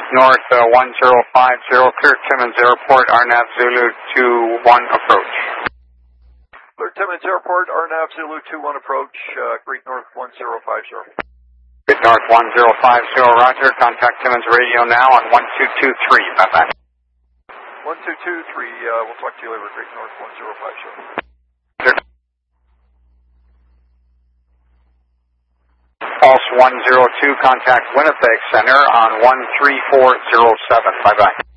North 1050, clear Timmins Airport, RNAV Zulu 21 approach. Clear Timmins Airport, RNAV Zulu 21 approach, Great North 1050. Great North 1050, roger. Contact Timmins Radio now on 1223. Bye-bye. 1223, we'll talk to you later, Great North 1050. Pulse 102, contact Winnipeg Center on 13407. Bye-bye.